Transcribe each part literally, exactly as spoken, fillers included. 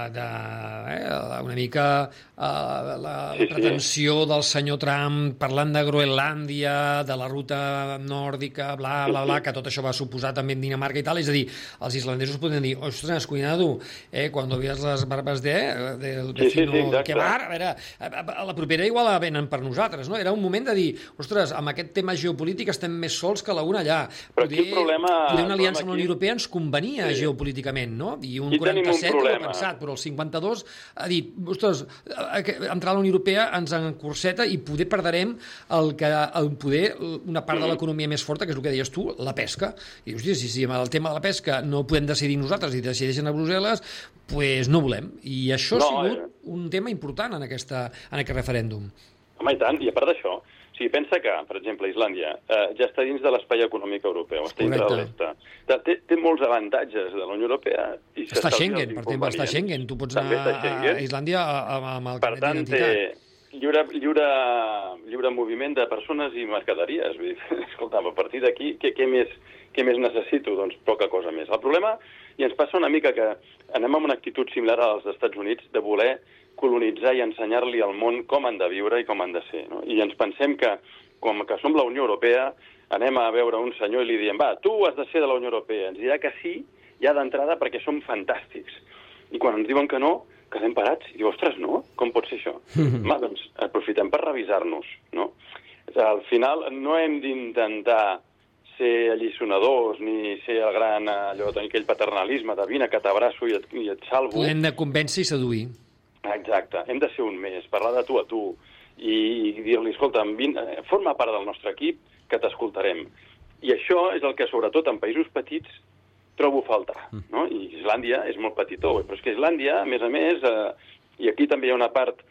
de, eh, una mica eh, la, la Sí, sí. pretensió del senyor Trump parlant de Groenlàndia, de la ruta nòrdica, bla, bla, bla, que tot això va suposar també en Dinamarca i tal, és a dir, els islandesos podien dir, ostres, cuidado, eh, cuando veas les barbes de, del vecino, sí, sí, sí, que bar, a veure, a, a la propera igual la venen per nosaltres, no? Era un moment de dir, ostres, amb aquest tema geopolític estem més sols que la una allà. Però aquí el problema... Poder una aliança amb la aquí... Unió Europea ens convenia Sí. geopolíticament, no? I un Aquí tenim un quaranta-set ho ha problema. pensat, però el cinquanta-dos ha dit, ostres, entrar a la Unió Europea ens encorseta i poder perdrem el que, el poder, una part de l'economia més forta, que és el que deies tu, la pesca. I dius, si, si amb el tema de la pesca no podem decidir nosaltres i decideixen a Brussel·les, pues no volem. I això No, ha sigut eh... un tema important en, aquesta, en aquest referèndum. Home, i tant, i a part d'això, o sigui, pensa que, per exemple, Islàndia eh, ja està dins de l'espai econòmic europeu, està dins de l'est. Té, té molts avantatges de la Unió Europea. I està a Schengen, per exemple, està a Schengen. Tu pots També anar a, a Islàndia amb el per carnet tant, d'identitat. té lliure, lliure, lliure moviment de persones i mercaderies. Vull dir, escolta, a partir d'aquí, què, què, més, què més necessito? Doncs poca cosa més. El problema, i ens passa una mica que anem amb una actitud similar als Estats Units, de voler colonitzar i ensenyar-li al món com han de viure i com han de ser. No? I ens pensem que, com que som la Unió Europea, anem a veure un senyor i li diem, va, tu has de ser de la Unió Europea. Ens dirà que sí, ja d'entrada, perquè som fantàstics. I quan ens diuen que no, quedem parats. I diu, ostres, no? Com pot ser això? Mm-hmm. Home, doncs aprofitem per revisar-nos, no? Al final no hem d'intentar ser alliçonadors, ni ser el gran, allò, tenir aquell paternalisme de vine que t'abraço i, et, i et salvo. Hem de convèncer i seduir. Exacte, hem de ser un més, parlar de tu a tu i, i dir-li, escolta, vine, forma part del nostre equip, que t'escoltarem. I això és el que, sobretot, en països petits trobo a faltar, no? I Islàndia és molt petitó, però és que Islàndia, a més a més, eh, i aquí també hi ha una part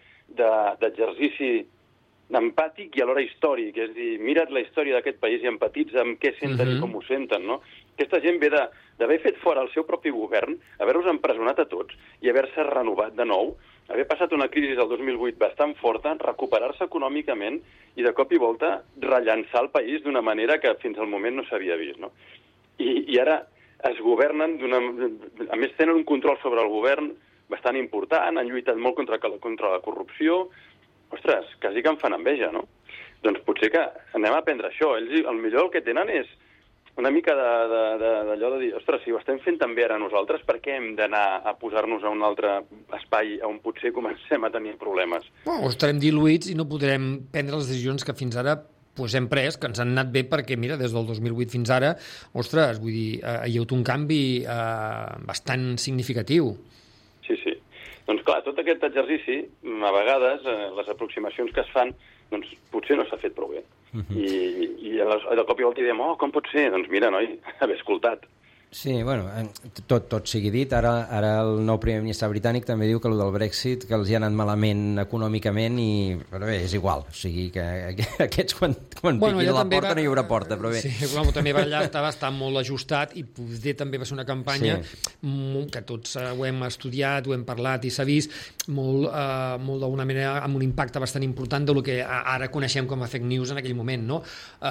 d'exercici empàtic i alhora històric, és a dir, mira't la història d'aquest país i empatitza amb què senten uh-huh. i com ho senten, no? Aquesta gent ve d'haver fet fora el seu propi govern, haver-los empresonat a tots i haver-se renovat de nou, haver passat una crisi del dos mil vuit bastant forta, recuperar-se econòmicament i de cop i volta rellançar el país d'una manera que fins al moment no s'havia vist, no? I, i ara es governen d'una... A més, tenen un control sobre el govern bastant important, han lluitat molt contra, contra la corrupció. Ostres, quasi que em fan enveja, no? Doncs potser que anem a aprendre això. Ells, el millor el que tenen és una mica d'allò de, de, de dir, ostres, si ho estem fent també ara nosaltres, per què hem d'anar a posar-nos a un altre espai on potser comencem a tenir problemes? Bueno, estarem diluïts i no podrem prendre les decisions que fins ara pues, hem pres, que ens han anat bé perquè, mira, des del dos mil vuit fins ara, ostres, vull dir, eh, hi ha hagut un canvi eh, bastant significatiu. Sí, sí. Doncs clar, tot aquest exercici, a vegades, eh, les aproximacions que es fan, doncs potser no s'ha fet prou bé. Uh-huh. I, i de cop i volta diem, oh, com pot ser? Doncs mira, noi, haver escoltat. Sí, bueno, tot, tot sigui dit, ara, ara el nou primer ministre britànic també diu que el del Brexit, que els hi ha anat malament econòmicament i, però bé, és igual, o sigui que aquests quan, quan bueno, piquin la porta va... no hi haurà porta, però bé. Sí, però també va allà estava estar molt ajustat i poder també va ser una campanya sí. molt, que tots ho hem estudiat, ho hem parlat i s'ha vist molt, uh, molt d'alguna manera amb un impacte bastant important del que ara coneixem com a fake news en aquell moment, no?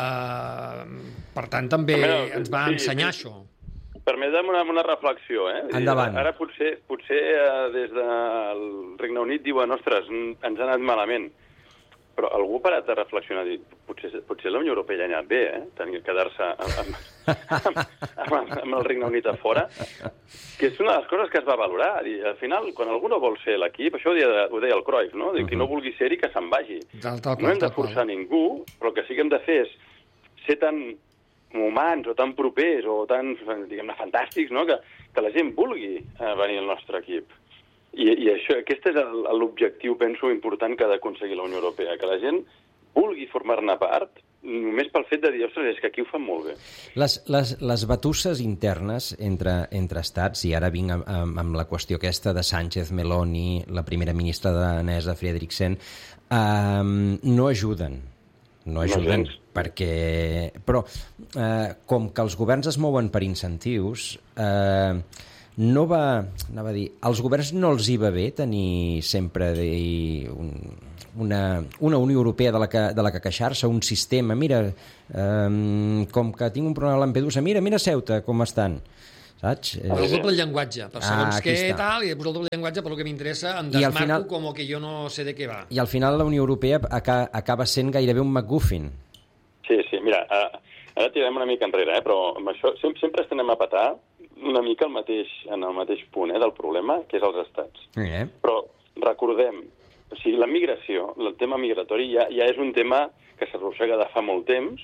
Uh, per tant, també Però, ens va sí, ensenyar sí. això. Permetem una, una reflexió, eh? Endavant. Ara potser, potser eh, des del Regne Unit diuen, ostres, ens ha anat malament. Però algú ha parat de reflexionar i dir, potser, potser la Unió Europea ha anat bé, eh? Tenir que quedar-se amb, amb, amb, amb el Regne Unit a fora, que és una de les coses que es va valorar. I al final, quan algú no vol ser l'equip, això ho deia, ho deia el Cruyff, no? De qui no vulgui ser-hi, que se'n vagi. Tal, tal, no hem de forçar ningú, però el que sí que hem de fer és ser tan humans o tan propers o tan, diguem-ne, fantàstics, no? que, que la gent vulgui eh, venir al nostre equip. I, i això, aquest és l'objectiu, penso, important que ha d'aconseguir la Unió Europea, que la gent vulgui formar-ne part només pel fet de dir, ostres, és que aquí ho fan molt bé. Les, les, les batusses internes entre, entre estats, i ara vinc amb, amb, amb la qüestió aquesta de Sánchez, Meloni, la primera ministra danesa, Frederiksen, eh, no ajuden. No ajuden, no perquè... Però, eh, com que els governs es mouen per incentius, eh, no va... Anava a dir, als governs no els hi va bé tenir sempre de, un, una, una Unió Europea de la que, de la que queixar-se, un sistema, mira, eh, com que tinc un problema a Lampedusa, mira, mira Ceuta, com estan. saps? El doble llenguatge, per segons Ah, què aquí està. tal, i després el doble llenguatge per lo que m'interessa, em I al desmarco final- com que jo no sé de què va. I al final la Unió Europea aca- acaba sent gairebé un MacGuffin. Sí, sí, mira, ara, ara tirem una mica enrere, eh, però amb això sempre, sempre estem a petar una mica el mateix, en el mateix punt eh, del problema, que és els estats. Eh? Però recordem, o sigui, la migració, el tema migratori ja, ja és un tema que s'arrossega de fa molt temps,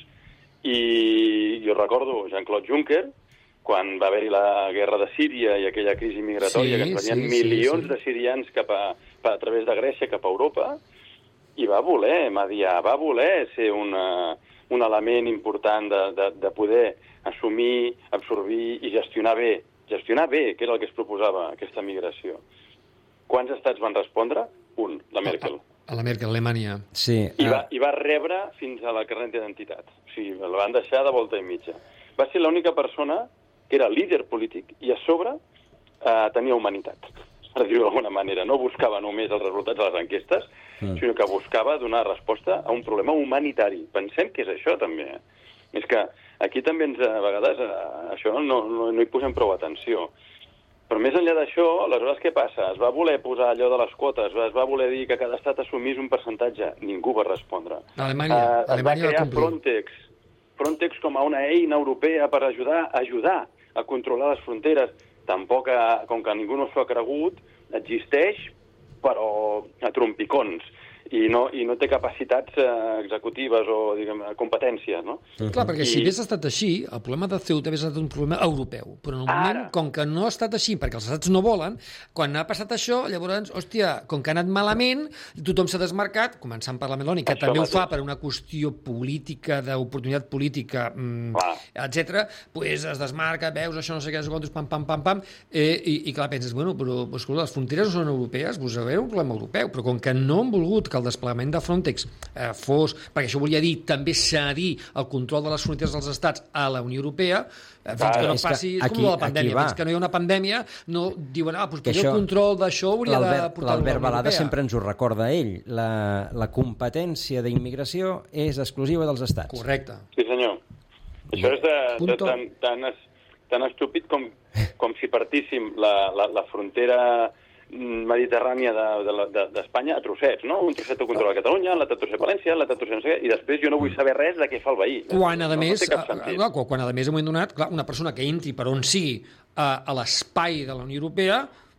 i jo recordo Jean-Claude Juncker, quan va haver-hi la guerra de Síria i aquella crisi migratòria, Sí, que es venien sí, milions sí, sí. de sirians cap a, a través de Grècia cap a Europa, i va voler mediar, va voler ser una, un element important de, de, de poder assumir, absorbir i gestionar bé, gestionar bé, que era el que es proposava, aquesta migració. Quants estats van respondre? Un, la Merkel. A la Merkel, Alemanya. Sí. I va, ah, I va rebre fins a la carnet d'identitat. O sigui, la van deixar de volta i mitja. Va ser l'única persona que era líder polític i a sobre eh, tenia humanitat, per dir-ho d'alguna manera. No buscava només els resultats de les enquestes, mm. sinó que buscava donar resposta a un problema humanitari. Pensem que és això, també. Eh? És que aquí també ens, a vegades, a això no, no, no hi posem prou atenció. Però més enllà d'això, aleshores què passa? Es va voler posar allò de les quotes, es va voler dir que cada estat assumís un percentatge. Ningú va respondre. Alemanya, Uh, Alemanya es va va crear complir. Frontex. Frontex com a una eina europea per ajudar ajudar a controlar les fronteres. Tampoc, a, com que ningú no s'ho ha cregut, existeix, però a trompicons. I no, i no té capacitats eh, executives o, diguem, competències, no? Clar, perquè I- si hagués estat així, el problema de Ceuta hagués estat un problema europeu. Però en el moment, Ara. com que no ha estat així, perquè els estats no volen, quan ha passat això, llavors, hòstia, com que ha anat malament, tothom s'ha desmarcat, començant per la Meloni, que Això també ho mateix. fa per una qüestió política, d'oportunitat política, mm, Clar. etcètera, pues es desmarca, veus això, no sé què, no sé quantos, pam, pam, pam, pam, eh, i, i clar, penses, bueno, però escolta, les fronteres no són europees, vos haveu un problema europeu, però com que no han volgut que el desplegament de Frontex eh, fos, perquè això volia dir també cedir el control de les fronteres dels estats a la Unió Europea, eh, fins Ah, que no és que passi, és aquí- com la aquí pandèmia, va. fins que no hi ha una pandèmia, no diuen, ah, doncs Que potser això- el control d'això hauria de L'Albert portar-lo a la l'Albert Unió Balada Europea. sempre ens ho recorda ell. La, la competència d'immigració és exclusiva dels estats. Correcte. Sí, senyor. Això és de, de, Punto. tan, tan, es- tan estúpid com, com si partíssim la, la, la frontera mediterrània d'Espanya de, de, d'Espanya a trossets, no? Un trosset ho controla Catalunya, l'altre trosset València, l'altre trosset no sé què, i després jo no vull saber res de què fa el veí. Quan, a no, més, no té cap a- sentit. clar, quan a més, en un moment donat, clar, una persona que entri per on sigui a, a l'espai de la Unió Europea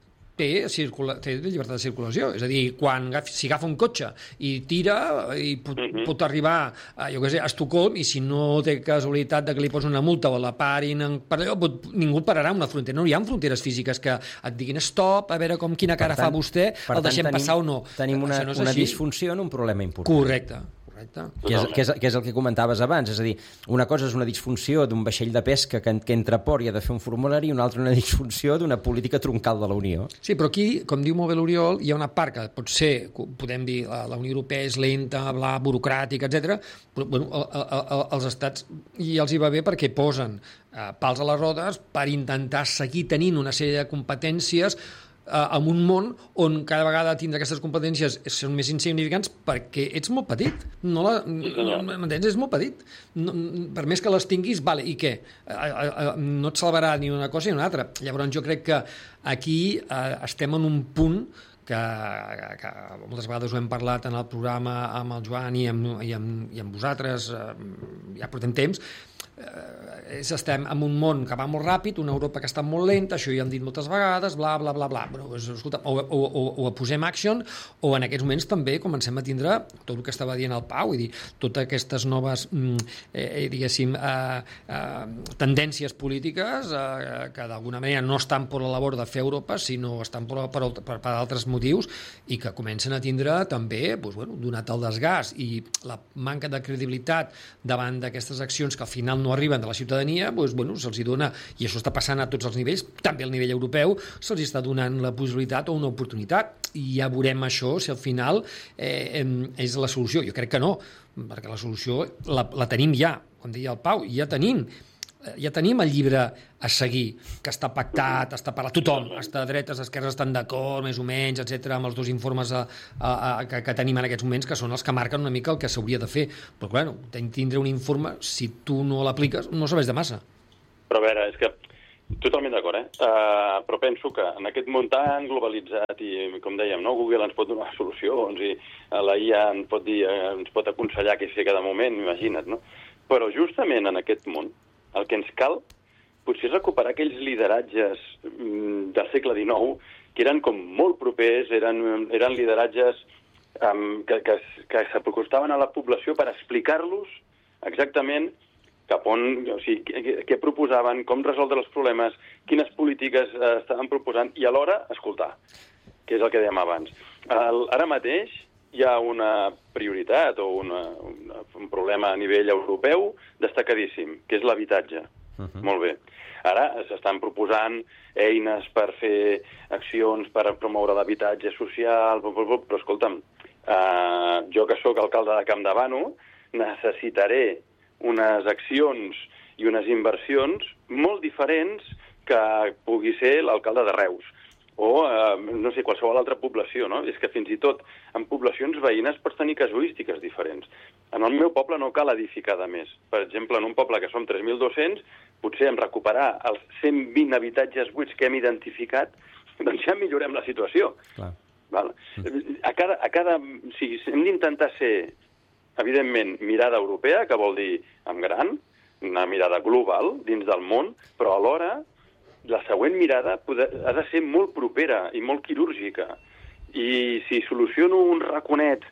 té, circula, té llibertat de circulació. És a dir, quan agaf- si agafa un cotxe i tira, i pot, Mhm. pot arribar a, jo què sé, a Estocolm, i si no té casualitat de que li posin una multa o la parin en, per allò, pot, ningú pararà una frontera. No hi ha fronteres físiques que et diguin stop, a veure com quina cara Per tant- fa vostè, per el deixem tant, tenim- passar o no. Tenim una, Això no és una així. disfunció en un problema important. Correcte. Correcte. Que és, que, és, que és el que comentaves abans, és a dir, una cosa és una disfunció d'un vaixell de pesca que, que entra a port i ha de fer un formulari, i una altra una disfunció d'una política troncal de la Unió. Sí, però aquí, com diu molt bé l'Oriol, hi ha una part que pot ser, podem dir, la, la Unió Europea és lenta, bla, burocràtica, etcètera, però bueno, el, el, el, els estats i els hi va bé perquè posen eh, pals a les rodes per intentar seguir tenint una sèrie de competències eh, en un món on cada vegada tindre aquestes competències són més insignificants perquè ets molt petit. No la, no, m'entens? És molt petit. No, per més que les tinguis, vale, i què? Eh, eh, no et salvarà ni una cosa ni una altra. Llavors jo crec que aquí eh, estem en un punt que, que, que moltes vegades ho hem parlat en el programa amb el Joan i amb, i amb, i amb vosaltres, eh, ja portem temps, eh, és, estem en un món que va molt ràpid, una Europa que està molt lenta, això ja hem dit moltes vegades, bla, bla, bla, bla. Però, escolta, o, o, o, o posem action, o en aquests moments també comencem a tindre tot el que estava dient el Pau, i dir, totes aquestes noves, eh, diguéssim, eh, eh, tendències polítiques eh, que d'alguna manera no estan per la labor de fer Europa, sinó estan per, per, per, per altres motius, i que comencen a tindre també, doncs, bueno, donat el desgast i la manca de credibilitat davant d'aquestes accions que al final no arriben de la ciutadania, doncs, bueno, se'ls dona, i això està passant a tots els nivells, també al nivell europeu, se'ls està donant la possibilitat o una oportunitat, i ja veurem això si al final eh, és la solució. Jo crec que no, perquè la solució la, la tenim ja, com deia el Pau, ja tenim ja tenim el llibre a seguir, que està pactat, està parlat, tothom, està a dretes, esquerres estan d'acord, més o menys, etcètera, amb els dos informes a, a, a, que, que tenim en aquests moments, que són els que marquen una mica el que s'hauria de fer. Però, bueno, tindre un informe, si tu no l'apliques, no sabés de massa. Però a veure, és que Totalment d'acord, eh? Uh, però penso que en aquest món tan globalitzat i, com dèiem, no? Google ens pot donar solucions i la I A ens pot, dir, ens pot aconsellar què fer cada moment, imagina't, no? Però justament en aquest món el que ens cal potser és recuperar aquells lideratges del segle dinou que eren com molt propers, eren, eren lideratges um, que, que, que s'acostaven a la població per explicar-los exactament cap on, o sigui, què, què proposaven, com resoldre els problemes, quines polítiques eh, estaven proposant, i alhora escoltar, que és el que dèiem abans. El, ara mateix hi ha una prioritat o una, una, un problema a nivell europeu destacadíssim, que és l'habitatge. Uh-huh. Molt bé. Ara s'estan proposant eines per fer accions per promoure l'habitatge social, però escolta'm, eh, jo que sóc alcalde de Campdevànol necessitaré unes accions i unes inversions molt diferents que pugui ser l'alcalde de Reus o, eh, no sé, qualsevol altra població, no? És que fins i tot en poblacions veïnes pots tenir casuístiques diferents. En el meu poble no cal edificar de més. Per exemple, en un poble que som tres mil dos-cents, potser en recuperar els cent vint habitatges buits que hem identificat, doncs ja millorem la situació. Clar. Val? A cada, a cada, o sigui, hem d'intentar ser, evidentment, mirada europea, que vol dir en gran, una mirada global dins del món, però alhora la següent mirada poder, ha de ser molt propera i molt quirúrgica. I si soluciono un raconet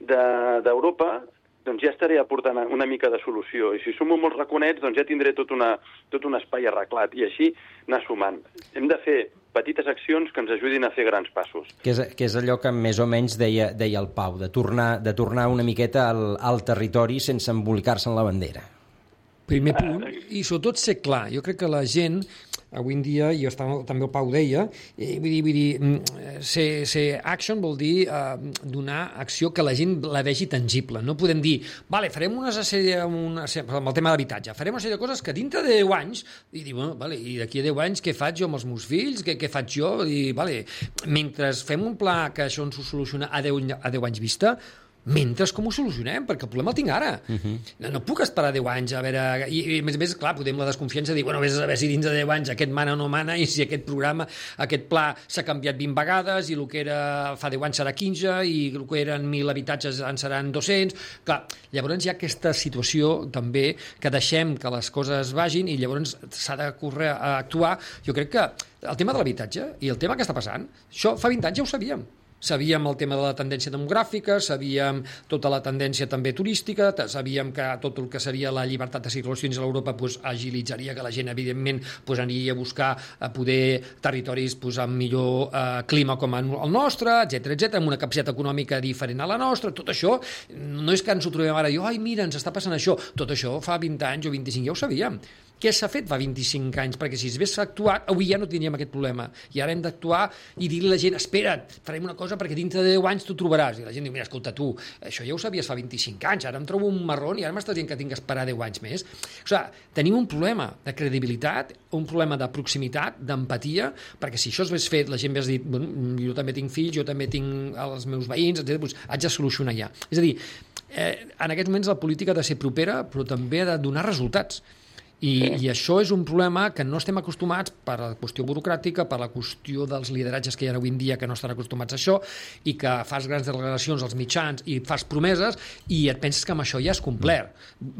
d'Europa, de, doncs ja estaré aportant una mica de solució. I si sumo molts raconets, doncs ja tindré tot, una, tot un espai arreglat. I així anar sumant. Hem de fer petites accions que ens ajudin a fer grans passos. Que és, que és allò que més o menys deia, deia el Pau, de tornar, de tornar una miqueta al, al territori sense embolicar-se en la bandera. Primer punt, i sobretot ser clar. Jo crec que la gent, avui en dia, i estava, també el Pau deia, eh, vull dir, vull dir ser, ser action vol dir eh, donar acció que la gent la vegi tangible. No podem dir, vale, farem una sèrie, una, amb el tema d'habitatge, farem una sèrie de coses que dintre de deu anys, i dir, bueno, vale, i d'aquí a deu anys què faig jo amb els meus fills, què, què faig jo? I, vale, mentre fem un pla que això ens ho soluciona a deu, a deu anys vista, mentre com ho solucionem, perquè el problema el tinc ara. Uh-huh. No, no puc esperar deu anys a veure... I, i a més a més, clar, podem la desconfiança de dir, bueno, vés a saber si dins de deu anys aquest mana o no mana i si aquest programa, aquest pla s'ha canviat vint vegades i el que era fa deu anys serà quinze i el que eren mil habitatges en seran dos-cents. Clar, llavors hi ha aquesta situació també que deixem que les coses vagin i llavors s'ha de córrer a actuar. Jo crec que el tema de l'habitatge i el tema que està passant, això fa vint anys ja ho sabíem. Sabíem el tema de la tendència demogràfica, sabíem tota la tendència també turística, sabíem que tot el que seria la llibertat de circulacions a l'Europa pues, agilitzaria que la gent, evidentment, pues, aniria a buscar a poder territoris pues, amb millor eh, clima com el nostre, etcètera, etcètera, amb una capacitat econòmica diferent a la nostra. Tot això no és que ens ho trobem ara i diu, ai, mira, ens està passant això. Tot això fa vint anys o vint-i-cinc ja ho sabíem. Què s'ha fet fa vint-i-cinc anys? Perquè si s'hagués actuat, avui ja no tindríem aquest problema. I ara hem d'actuar i dir-li a la gent, espera't, farem una cosa perquè dintre de deu anys tu trobaràs. I la gent diu, mira, escolta, tu, això ja ho sabies fa vint-i-cinc anys, ara em trobo un marrón i ara m'estàs dient que tinc que esperar deu anys més. O sigui, tenim un problema de credibilitat, un problema de proximitat, d'empatia, perquè si això s'hagués fet, la gent hagués dit, bueno, jo també tinc fills, jo també tinc els meus veïns, etcètera, doncs haig de solucionar ja. És a dir, eh, en aquests moments la política ha de ser propera, però també ha de donar resultats. I, i això és un problema que no estem acostumats per la qüestió burocràtica, per la qüestió dels lideratges que hi ha avui en dia que no estan acostumats a això i que fas grans declaracions als mitjans i fas promeses i et penses que amb això ja és complert.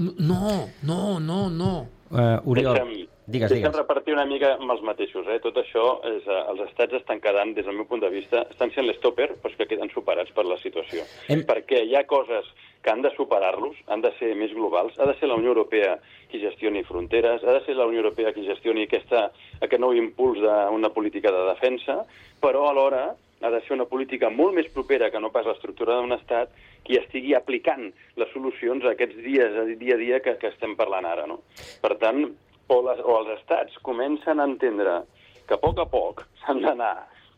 No, no, no, no. Uh, Oriol, deixa'm, digues, deixa'm digues. repartir una mica amb els mateixos. Eh? Tot això, és, uh, els estats estan quedant, des del meu punt de vista, estan sent l'estòper, però que queden superats per la situació. Hem... Perquè hi ha coses que han de superar-los, han de ser més globals, ha de ser la Unió Europea qui gestioni fronteres, ha de ser la Unió Europea qui gestioni aquesta, aquest nou impuls d'una política de defensa, però alhora ha de ser una política molt més propera que no pas l'estructura d'un estat qui estigui aplicant les solucions a aquests dies, a dia a dia que, que estem parlant ara. No? Per tant, o, les, o els estats comencen a entendre que a poc a poc s'han d'anar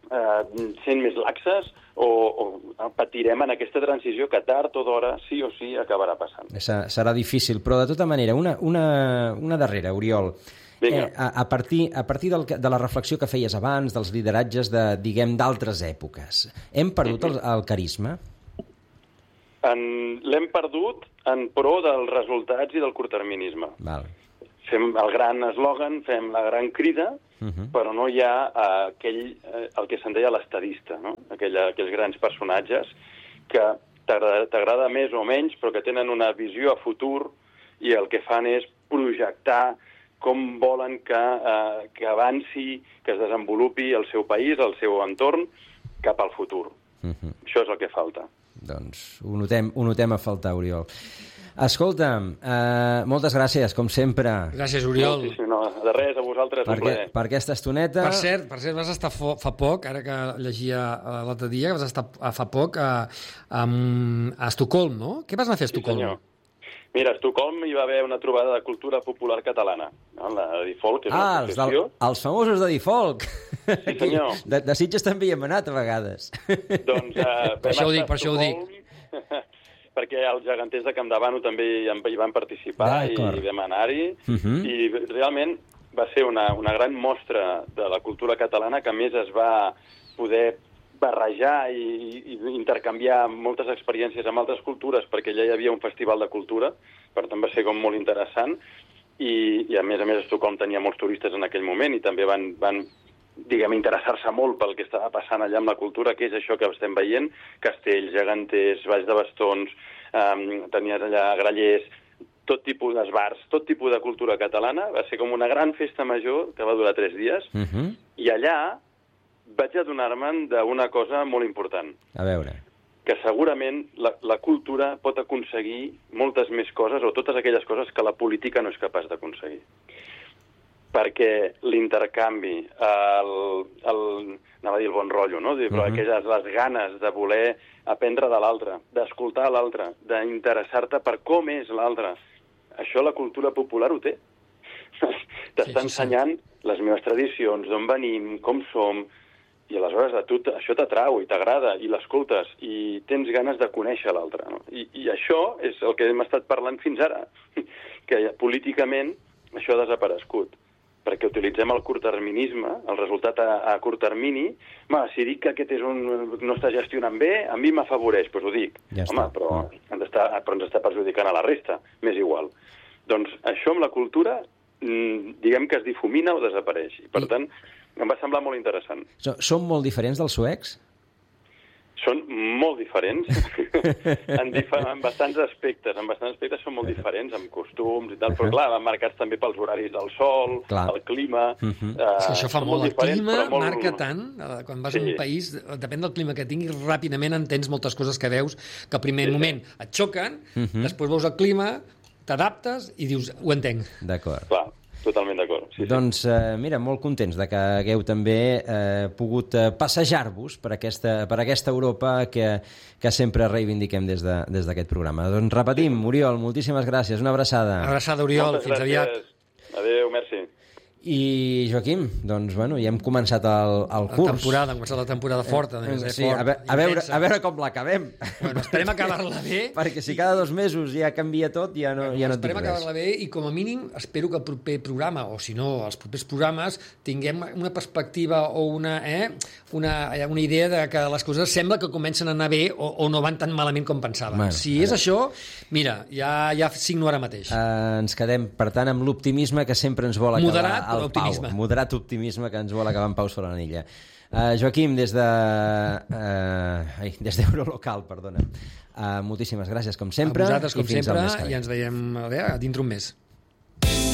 eh, sent més laxes o, o patirem en aquesta transició que tard o d'hora sí o sí acabarà passant. Serà difícil, però de tota manera, una, una, una darrera, Oriol. Eh, a, a partir, a partir del, de la reflexió que feies abans, dels lideratges de, diguem, d'altres èpoques, hem perdut el, el carisma? L'hem perdut en pro dels resultats i del curtterminisme. Val. fem el gran eslògan, fem la gran crida, uh-huh. però no hi ha uh, aquell, uh, el que se'n deia l'estadista, no? Aquell, aquells grans personatges que t'agrada, t'agrada més o menys, però que tenen una visió a futur i el que fan és projectar com volen que, uh, que avanci, que es desenvolupi el seu país, el seu entorn, cap al futur. Uh-huh. Això és el que falta. Doncs ho notem, ho notem a faltar, Oriol. Escolta'm, uh, moltes gràcies, com sempre. Gràcies, Oriol. No, sí, sí, no, de res, a vosaltres. Per, que, per aquesta estoneta... Per cert, per cert, vas estar fo, fa poc, ara que llegia uh, l'altre dia, vas estar uh, fa poc a, a, a Estocolm, no? Què vas anar a fer a Estocolm? Sí, senyor. Mira, a Estocolm hi va haver una trobada de cultura popular catalana, no? La Difolk, que és ah, una els, associació. del, els famosos de Difolk. Sí, senyor. De, de Sitges també hi hem anat a vegades. Doncs, uh, per això ho dic, per això ho dic. Perquè els geganters de Campdevànol també hi van participar i vam anar-hi. Uh-huh. I realment va ser una, una gran mostra de la cultura catalana que a més es va poder barrejar i, i intercanviar moltes experiències amb altres cultures, perquè allà hi havia un festival de cultura, per tant va ser com molt interessant, i, i a més a més Estocolm tenia molts turistes en aquell moment i també van, van diguem, interessar-se molt pel que estava passant allà amb la cultura, que és això que estem veient, castells, geganters, balls de bastons, um, tenies allà grallers, tot tipus d'esbars, tot tipus de cultura catalana. Va ser com una gran festa major que va durar tres dies, uh-huh. i allà vaig adonar-me'n d'una cosa molt important. A veure. Que segurament la, la cultura pot aconseguir moltes més coses, o totes aquelles coses que la política no és capaç d'aconseguir. Perquè l'intercanvi, el, el, anava a dir el bon rotllo, no? Però uh-huh. aquelles les ganes de voler aprendre de l'altre, d'escoltar l'altre, d'interessar-te per com és l'altre, això la cultura popular ho té. T'està sí, sí, ensenyant sí. les meves tradicions, d'on venim, com som, i aleshores a tu això t'atrau i t'agrada, i l'escoltes, i tens ganes de conèixer l'altre. No? I, I això és el que hem estat parlant fins ara, que políticament això ha desaparegut, perquè utilitzem el curtterminisme, el resultat a, a curt termini. Ma, si dic que aquest és un, no està gestionant bé, a mi m'afavoreix, doncs ho dic. Ja Home, està. Però, ens està, però ens està perjudicant a la resta, m'és igual. Doncs això amb la cultura, diguem que es difumina o desapareix. I, per I... tant, em va semblar molt interessant. Són molt diferents dels suecs? Són molt diferents, en, dif en bastants aspectes, en bastants aspectes són molt diferents, amb costums i tal, però clar, van marcats també pels horaris del sol, clar. el clima... Uh-huh. eh, és que això fa molt, el clima molt... marca tant, quan vas sí. a un país, depèn del clima que tinguis, ràpidament entens moltes coses que veus, que al primer sí, moment sí. et xoquen, uh-huh. després veus el clima, t'adaptes i dius, ho entenc. D'acord. Clar. Totalment d'acord. Sí, doncs, sí. Eh, mira, molt contents de que hagueu també eh, pogut eh, passejar-vos per aquesta, per aquesta Europa que, que sempre reivindiquem des de, des d'aquest programa. Doncs repetim, Oriol, moltíssimes gràcies, una abraçada. Abraçada, Oriol, Moltes fins gràcies. aviat. Adéu, merci. I, Joaquim, doncs, bueno, ja hem començat el, el curs. La temporada, hem començat la temporada forta. Eh, sí, fort, a, ve a, veure, a veure com l'acabem. Bueno, esperem acabar-la bé. Perquè si cada dos mesos ja canvia tot, ja no, bueno, ja no et dic res. Esperem acabar-la bé i, com a mínim, espero que el proper programa, o si no, els propers programes, tinguem una perspectiva o una, eh, una, una idea de que les coses sembla que comencen a anar bé o, o no van tan malament com pensàvem. Bueno, si és això, mira, ja, ja signo ara mateix. Uh, ens quedem, per tant, amb l'optimisme que sempre ens vol acabar Moderat, el optimisme. Pau. Moderat optimisme que ens vol acabar en Pau Solanilla. Uh, Joaquim, des de uh, ai, des d'Eurolocal, perdona. Uh, moltíssimes gràcies, com sempre. A vosaltres, com i fins sempre, al mes que ve. i ens veiem a veure, dintre un mes.